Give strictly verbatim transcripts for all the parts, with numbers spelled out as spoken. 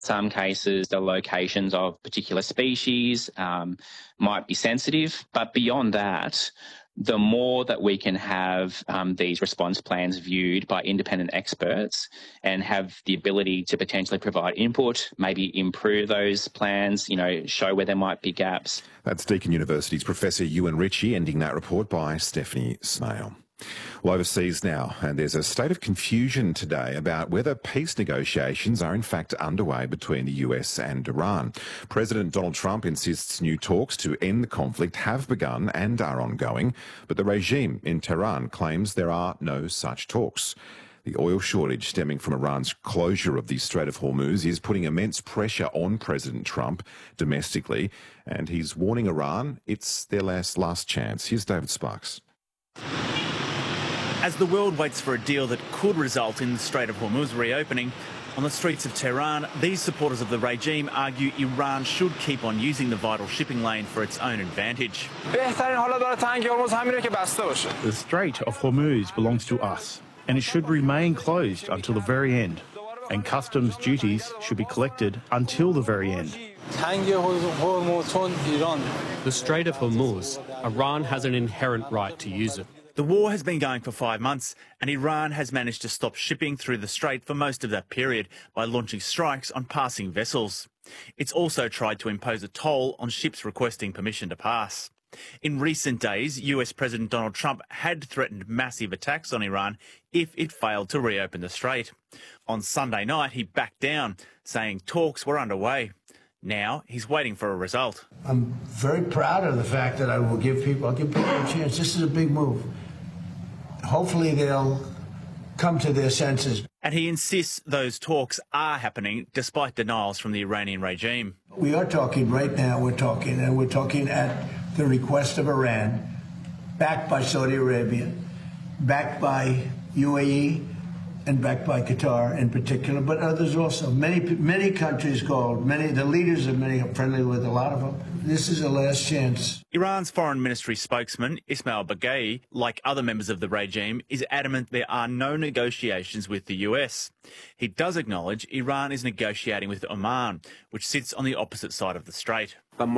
Some cases, the locations of particular species um, might be sensitive, but beyond that, the more that we can have um, these response plans viewed by independent experts and have the ability to potentially provide input, maybe improve those plans, you know, show where there might be gaps. That's Deakin University's Professor Ewan Ritchie, ending that report by Stephanie Smale. Well, overseas now, and there's a state of confusion today about whether peace negotiations are in fact underway between the U S and Iran. President Donald Trump insists new talks to end the conflict have begun and are ongoing, but the regime in Tehran claims there are no such talks. The oil shortage stemming from Iran's closure of the Strait of Hormuz is putting immense pressure on President Trump domestically, and he's warning Iran it's their last, last chance. Here's David Sparks. As the world waits for a deal that could result in the Strait of Hormuz reopening, on the streets of Tehran, these supporters of the regime argue Iran should keep on using the vital shipping lane for its own advantage. The Strait of Hormuz belongs to us, and it should remain closed until the very end, and customs duties should be collected until the very end. The Strait of Hormuz, Iran has an inherent right to use it. The war has been going for five months, and Iran has managed to stop shipping through the strait for most of that period by launching strikes on passing vessels. It's also tried to impose a toll on ships requesting permission to pass. In recent days, U S President Donald Trump had threatened massive attacks on Iran if it failed to reopen the strait. On Sunday night, he backed down, saying talks were underway. Now he's waiting for a result. I'm very proud of the fact that I will give people, I'll give people a chance. This is a big move. Hopefully they'll come to their senses. And he insists those talks are happening despite denials from the Iranian regime. We are talking right now, we're talking, and we're talking at the request of Iran, backed by Saudi Arabia, backed by U A E, and backed by Qatar in particular, but others also. Many many countries called, many, the leaders of many are friendly with a lot of them. This is a last chance. Iran's foreign ministry spokesman, Ismail Baghei, like other members of the regime, is adamant there are no negotiations with the U S. He does acknowledge Iran is negotiating with Oman, which sits on the opposite side of the strait.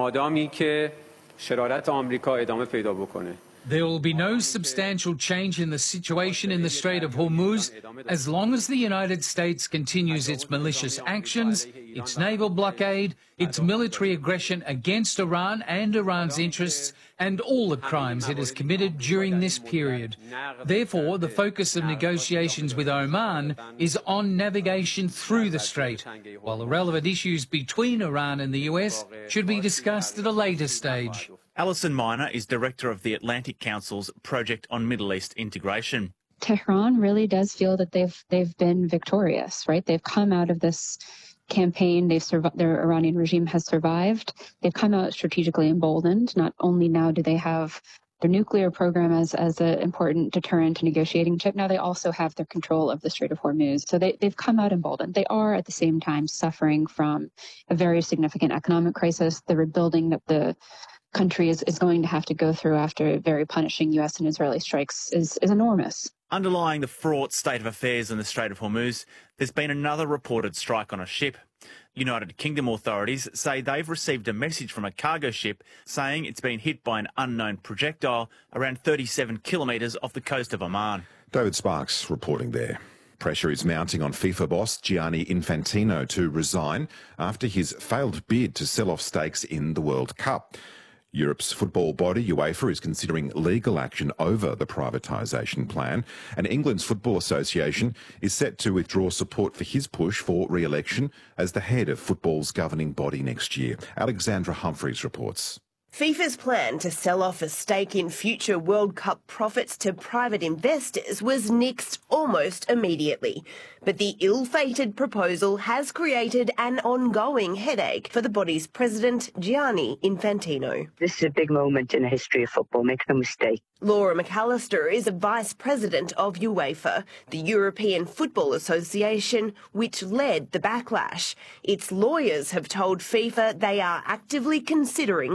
There will be no substantial change in the situation in the Strait of Hormuz as long as the United States continues its malicious actions, its naval blockade, its military aggression against Iran and Iran's interests, and all the crimes it has committed during this period. Therefore, the focus of negotiations with Oman is on navigation through the strait, while the relevant issues between Iran and the U S should be discussed at a later stage. Alison Miner is director of the Atlantic Council's Project on Middle East Integration. Tehran really does feel that they've they've been victorious, right? They've come out of this campaign. They've survived. Their Iranian regime has survived. They've come out strategically emboldened. Not only now do they have their nuclear program as as an important deterrent and negotiating chip, now they also have their control of the Strait of Hormuz. So they they've come out emboldened. They are at the same time suffering from a very significant economic crisis. The rebuilding that the country is, is going to have to go through after very punishing U S and Israeli strikes is, is enormous. Underlying the fraught state of affairs in the Strait of Hormuz, there's been another reported strike on a ship. United Kingdom authorities say they've received a message from a cargo ship saying it's been hit by an unknown projectile around thirty-seven kilometres off the coast of Oman. David Sparks reporting there. Pressure is mounting on FIFA boss Gianni Infantino to resign after his failed bid to sell off stakes in the World Cup. Europe's football body, UEFA, is considering legal action over the privatisation plan, and England's Football Association is set to withdraw support for his push for re-election as the head of football's governing body next year. Alexandra Humphreys reports. FIFA's plan to sell off a stake in future World Cup profits to private investors was nixed almost immediately. But the ill-fated proposal has created an ongoing headache for the body's president, Gianni Infantino. This is a big moment in the history of football, make no mistake. Laura McAllister is a vice president of UEFA, the European Football Association, which led the backlash. Its lawyers have told FIFA they are actively considering legal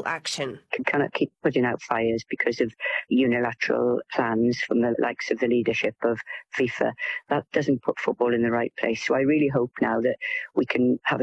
legal action. We cannot keep putting out fires because of unilateral plans from the likes of the leadership of FIFA. That doesn't put football in the right place. So I really hope now that we can have a